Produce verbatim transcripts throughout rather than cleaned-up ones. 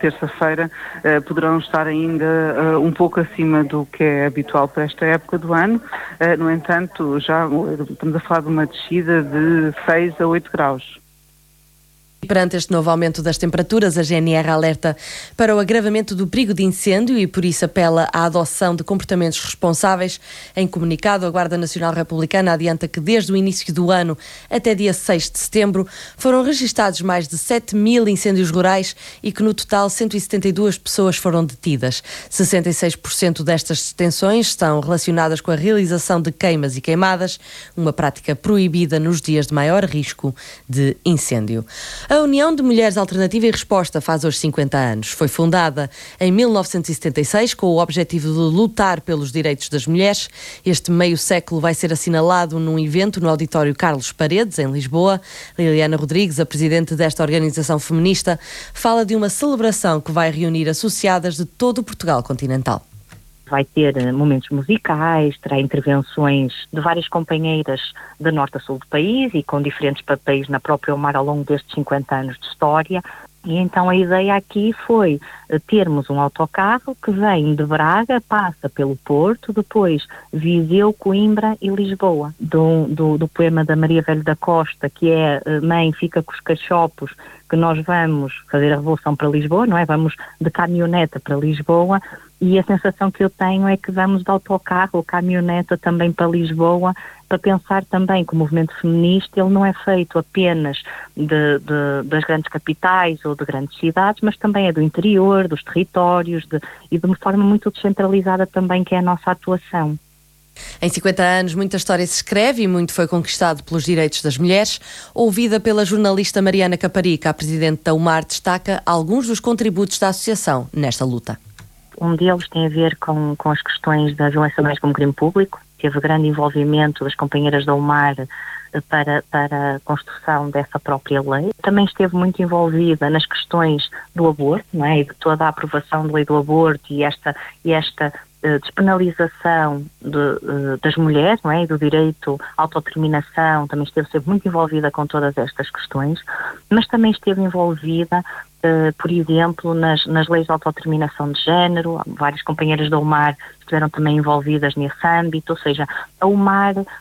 terça-feira uh, poderão estar ainda uh, um pouco acima do que é habitual para esta época do ano. Uh, no entanto, já estamos a falar de uma descida de seis a oito graus. Perante este novo aumento das temperaturas, a G N R alerta para o agravamento do perigo de incêndio e, por isso, apela à adoção de comportamentos responsáveis. Em comunicado, a Guarda Nacional Republicana adianta que, desde o início do ano até dia seis de setembro, foram registados mais de sete mil incêndios rurais e que, no total, cento e setenta e duas pessoas foram detidas. sessenta e seis por cento destas detenções estão relacionadas com a realização de queimas e queimadas, uma prática proibida nos dias de maior risco de incêndio. A União de Mulheres Alternativa e Resposta faz hoje cinquenta anos. Foi fundada em mil novecentos e setenta e seis com o objetivo de lutar pelos direitos das mulheres. Este meio século vai ser assinalado num evento no Auditório Carlos Paredes, em Lisboa. Liliana Rodrigues, a presidente desta organização feminista, fala de uma celebração que vai reunir associadas de todo o Portugal continental. Vai ter momentos musicais, terá intervenções de várias companheiras de norte a sul do país e com diferentes papéis na própria UMAR ao longo destes cinquenta anos de história. E então a ideia aqui foi termos um autocarro que vem de Braga, passa pelo Porto, depois Viseu, Coimbra e Lisboa. Do, do, do poema da Maria Velho da Costa, que é Mãe, fica com os cachopos, que nós vamos fazer a revolução para Lisboa, não é? Vamos de caminhoneta para Lisboa. E a sensação que eu tenho é que vamos de autocarro ou caminhoneta também para Lisboa, para pensar também que o movimento feminista ele não é feito apenas de, de, das grandes capitais ou de grandes cidades, mas também é do interior, dos territórios de, e de uma forma muito descentralizada também, que é a nossa atuação. Em cinquenta anos, muita história se escreve e muito foi conquistado pelos direitos das mulheres. Ouvida pela jornalista Mariana Caparica, a presidente da UMAR destaca alguns dos contributos da associação nesta luta. Um deles tem a ver com, com as questões da violência doméstica como crime público. Teve grande envolvimento das companheiras da UMAR para, para a construção dessa própria lei. Também esteve muito envolvida nas questões do aborto, não é? E de toda a aprovação da lei do aborto e esta, e esta uh, despenalização de, uh, das mulheres, não é? E do direito à autodeterminação. Também esteve sempre muito envolvida com todas estas questões, mas também esteve envolvida Uh, por exemplo, nas, nas leis de autodeterminação de género. Várias companheiras da UMAR estiveram também envolvidas nesse âmbito, ou seja, a UMAR uh,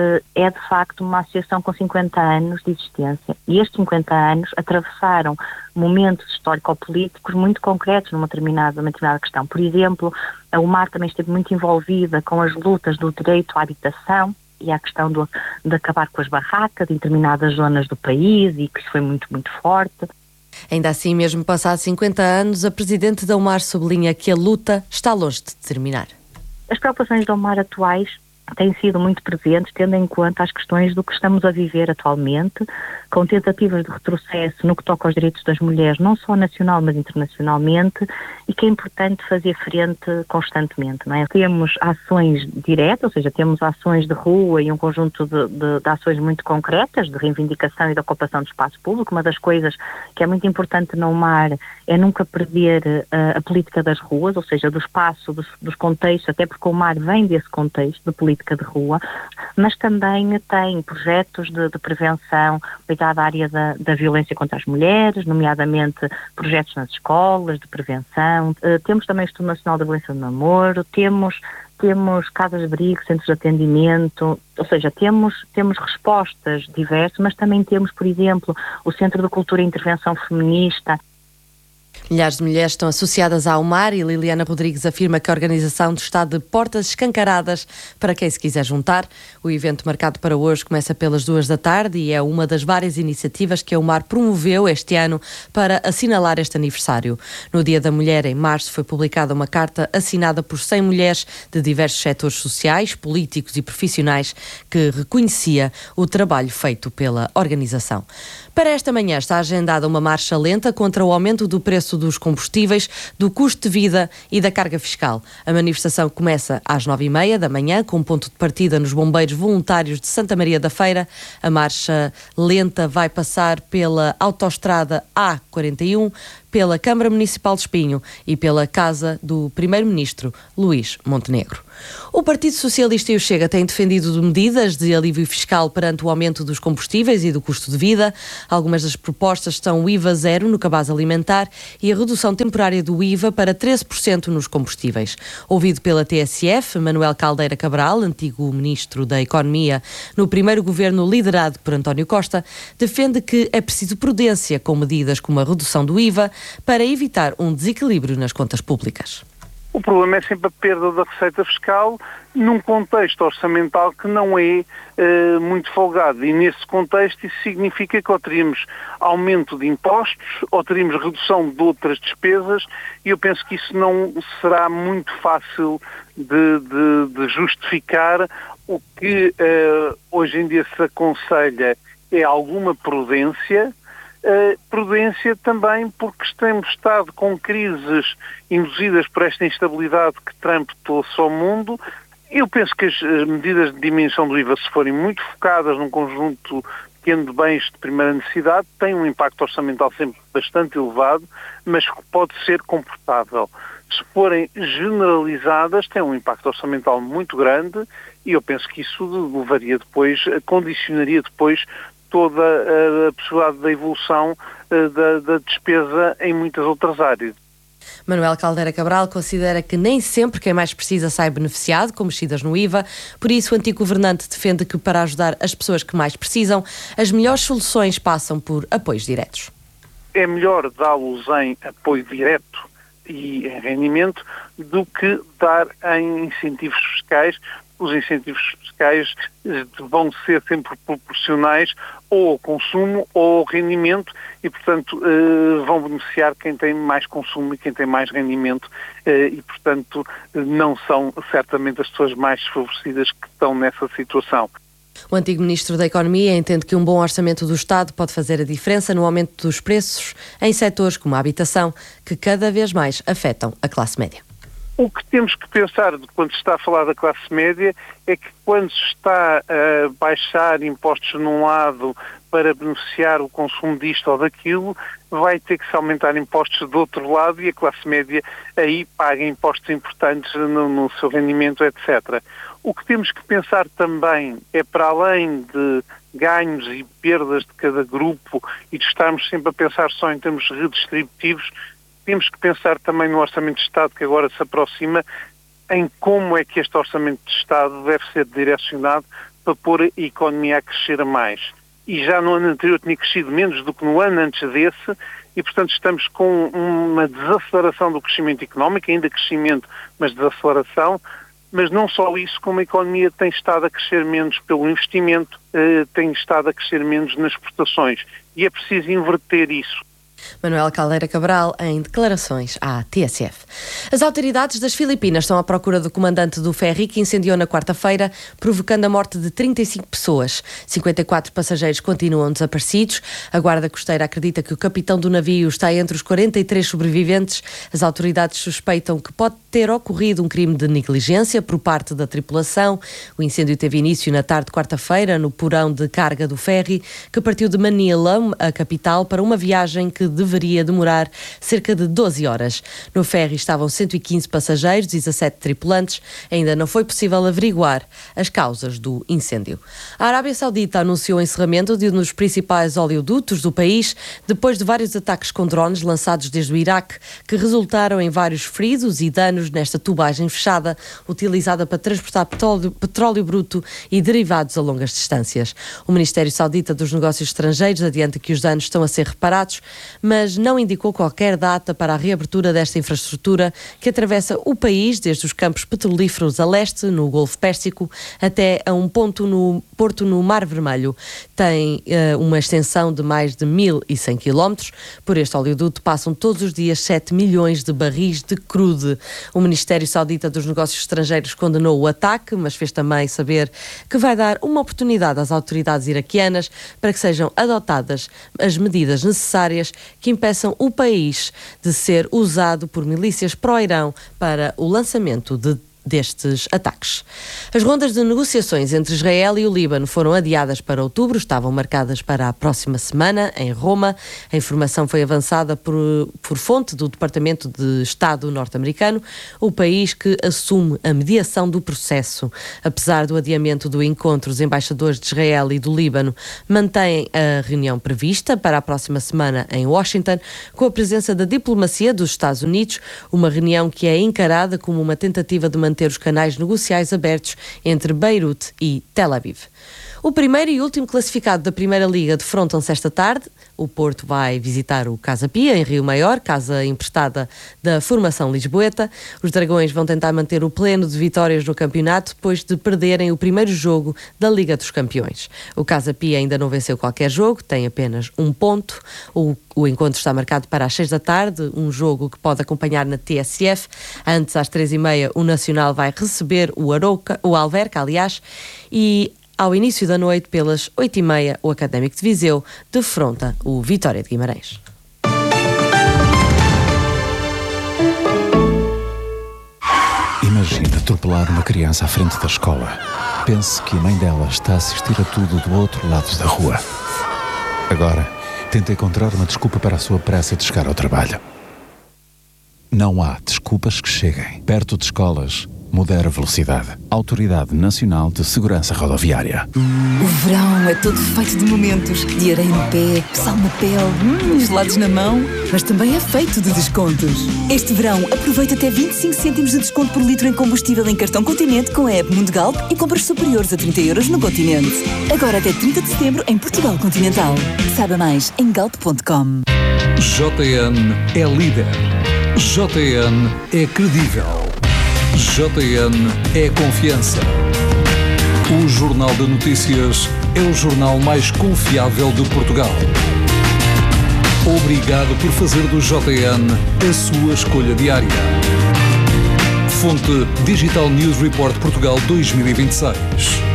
é de facto uma associação com cinquenta anos de existência e estes cinquenta anos atravessaram momentos histórico-políticos muito concretos numa determinada, numa determinada questão. Por exemplo, a UMAR também esteve muito envolvida com as lutas do direito à habitação e a questão do, de acabar com as barracas em determinadas zonas do país, e que isso foi muito, muito forte. Ainda assim, mesmo passados cinquenta anos, a presidente da UMAR sublinha que a luta está longe de terminar. As preocupações da UMAR atuais têm sido muito presentes, tendo em conta as questões do que estamos a viver atualmente, com tentativas de retrocesso no que toca aos direitos das mulheres, não só nacional, mas internacionalmente, e que é importante fazer frente constantemente, não é? Temos ações diretas, ou seja, temos ações de rua e um conjunto de, de, de ações muito concretas, de reivindicação e de ocupação do espaço público. Uma das coisas que é muito importante na UMAR é nunca perder uh, a política das ruas, ou seja, do espaço, dos, dos contextos, até porque a UMAR vem desse contexto de política de rua, mas também tem projetos de, de prevenção ligado à área da, da violência contra as mulheres, nomeadamente projetos nas escolas de prevenção. Uh, temos também o Estudo Nacional da Violência do Namoro, temos, temos casas de abrigo, centros de atendimento, ou seja, temos, temos respostas diversas, mas também temos, por exemplo, o Centro de Cultura e Intervenção Feminista. Milhares de mulheres estão associadas à UMAR e Liliana Rodrigues afirma que a organização está de portas escancaradas para quem se quiser juntar. O evento marcado para hoje começa pelas duas da tarde e é uma das várias iniciativas que a UMAR promoveu este ano para assinalar este aniversário. No Dia da Mulher, em março, foi publicada uma carta assinada por cem mulheres de diversos setores sociais, políticos e profissionais que reconhecia o trabalho feito pela organização. Para esta manhã está agendada uma marcha lenta contra o aumento do preço dos combustíveis, do custo de vida e da carga fiscal. A manifestação começa às nove e meia da manhã, com ponto de partida nos Bombeiros Voluntários de Santa Maria da Feira. A marcha lenta vai passar pela autoestrada A quarenta e um, pela Câmara Municipal de Espinho e pela Casa do Primeiro-Ministro Luís Montenegro. O Partido Socialista e o Chega têm defendido medidas de alívio fiscal perante o aumento dos combustíveis e do custo de vida. Algumas das propostas são o I V A zero no cabaz alimentar e a redução temporária do I V A para treze por cento nos combustíveis. Ouvido pela T S F, Manuel Caldeira Cabral, antigo Ministro da Economia no primeiro governo liderado por António Costa, defende que é preciso prudência com medidas como a redução do I V A para evitar um desequilíbrio nas contas públicas. O problema é sempre a perda da receita fiscal num contexto orçamental que não é uh, muito folgado. E nesse contexto isso significa que ou teríamos aumento de impostos ou teríamos redução de outras despesas, e eu penso que isso não será muito fácil de, de, de justificar. O que uh, hoje em dia se aconselha é alguma prudência. Uh, prudência também porque temos estado com crises induzidas por esta instabilidade que Trump trouxe ao mundo. Eu penso que as, as medidas de diminuição do I V A, se forem muito focadas num conjunto pequeno de bens de primeira necessidade, têm um impacto orçamental sempre bastante elevado, mas que pode ser comportável. Se forem generalizadas, têm um impacto orçamental muito grande, e eu penso que isso levaria depois, condicionaria depois toda a possibilidade da evolução da, da despesa em muitas outras áreas. Manuel Caldeira Cabral considera que nem sempre quem mais precisa sai beneficiado com mexidas no I V A, por isso o antigo governante defende que, para ajudar as pessoas que mais precisam, as melhores soluções passam por apoios diretos. É melhor dá-los em apoio direto e em rendimento do que dar em incentivos fiscais. Os incentivos fiscais vão ser sempre proporcionais ou ao consumo ou ao rendimento e, portanto, vão beneficiar quem tem mais consumo e quem tem mais rendimento e, portanto, não são certamente as pessoas mais desfavorecidas que estão nessa situação. O antigo Ministro da Economia entende que um bom orçamento do Estado pode fazer a diferença no aumento dos preços em setores como a habitação, que cada vez mais afetam a classe média. O que temos que pensar quando se está a falar da classe média é que quando se está a baixar impostos num lado para beneficiar o consumo disto ou daquilo, vai ter que se aumentar impostos do outro lado e a classe média aí paga impostos importantes no, no seu rendimento, etcétera. O que temos que pensar também é, para além de ganhos e perdas de cada grupo e de estarmos sempre a pensar só em termos redistributivos, temos que pensar também no Orçamento de Estado que agora se aproxima, em como é que este Orçamento de Estado deve ser direcionado para pôr a economia a crescer mais. E já no ano anterior tinha crescido menos do que no ano antes desse, e portanto estamos com uma desaceleração do crescimento económico, ainda crescimento, mas desaceleração, mas não só isso, como a economia tem estado a crescer menos pelo investimento, eh, tem estado a crescer menos nas exportações, e é preciso inverter isso. Manuel Caldeira Cabral, em declarações à T S F. As autoridades das Filipinas estão à procura do comandante do ferry que incendiou na quarta-feira, provocando a morte de trinta e cinco pessoas. cinquenta e quatro passageiros continuam desaparecidos. A Guarda Costeira acredita que o capitão do navio está entre os quarenta e três sobreviventes. As autoridades suspeitam que pode ter ocorrido um crime de negligência por parte da tripulação. O incêndio teve início na tarde de quarta-feira, no porão de carga do ferry, que partiu de Manila, a capital, para uma viagem que deveria demorar cerca de doze horas. No ferry estavam cento e quinze passageiros e dezassete tripulantes. Ainda não foi possível averiguar as causas do incêndio. A Arábia Saudita anunciou o encerramento de um dos principais oleodutos do país depois de vários ataques com drones lançados desde o Iraque, que resultaram em vários feridos e danos nesta tubagem fechada utilizada para transportar petróleo, petróleo bruto e derivados a longas distâncias. O Ministério Saudita dos Negócios Estrangeiros adianta que os danos estão a ser reparados, mas não indicou qualquer data para a reabertura desta infraestrutura que atravessa o país desde os campos petrolíferos a leste, no Golfo Pérsico, até a um ponto no porto no Mar Vermelho. Tem uh, uma extensão de mais de mil e cem quilómetros. Por este oleoduto passam todos os dias sete milhões de barris de crude. O Ministério Saudita dos Negócios Estrangeiros condenou o ataque, mas fez também saber que vai dar uma oportunidade às autoridades iraquianas para que sejam adotadas as medidas necessárias que impeçam o país de ser usado por milícias pró-Irão para o lançamento de destes ataques. As rondas de negociações entre Israel e o Líbano foram adiadas para outubro, estavam marcadas para a próxima semana, em Roma. A informação foi avançada por, por fonte do Departamento de Estado norte-americano, o país que assume a mediação do processo. Apesar do adiamento do encontro, os embaixadores de Israel e do Líbano mantêm a reunião prevista para a próxima semana em Washington, com a presença da diplomacia dos Estados Unidos, uma reunião que é encarada como uma tentativa de manter os canais negociais abertos entre Beirute e Tel Aviv. O primeiro e último classificado da Primeira Liga defrontam-se esta tarde. O Porto vai visitar o Casa Pia, em Rio Maior, casa emprestada da formação lisboeta. Os Dragões vão tentar manter o pleno de vitórias no campeonato depois de perderem o primeiro jogo da Liga dos Campeões. O Casa Pia ainda não venceu qualquer jogo, tem apenas um ponto. O, o encontro está marcado para as seis da tarde, um jogo que pode acompanhar na T S F. Antes, às três e meia, o Nacional vai receber o Arouca, o Alverca, aliás, e ao início da noite, pelas oito e meia, o Académico de Viseu defronta o Vitória de Guimarães. Imagina atropelar uma criança à frente da escola. Pense que a mãe dela está a assistir a tudo do outro lado da rua. Agora, tenta encontrar uma desculpa para a sua pressa de chegar ao trabalho. Não há desculpas que cheguem. Perto de escolas, modera a velocidade. Autoridade Nacional de Segurança Rodoviária. O verão é todo feito de momentos. De areia no pé, sal na pele, hum, gelados na mão. Mas também é feito de descontos. Este verão, aproveita até vinte e cinco cêntimos de desconto por litro em combustível em cartão Continente com a app Mundo Galp e compras superiores a trinta euros no Continente. Agora até trinta de setembro em Portugal Continental. Saiba mais em galp ponto com. J N é líder. J N é credível. J N é confiança. O Jornal de Notícias é o jornal mais confiável de Portugal. Obrigado por fazer do J N a sua escolha diária. Fonte Digital News Report Portugal dois mil e vinte e seis.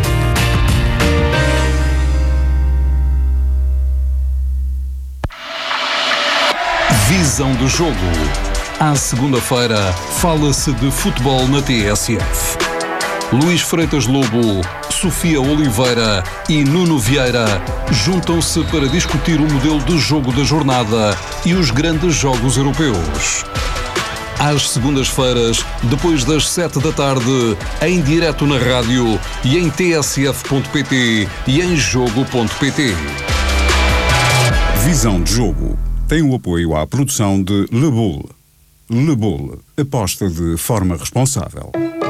Visão do jogo. À segunda-feira, fala-se de futebol na T S F. Luís Freitas Lobo, Sofia Oliveira e Nuno Vieira juntam-se para discutir o modelo de jogo da jornada e os grandes jogos europeus. Às segundas-feiras, depois das sete da tarde, em direto na rádio e em t s f ponto p t e em jogo ponto p t. Visão de jogo tem o apoio à produção de Le Boule. Le Boule, aposta de forma responsável.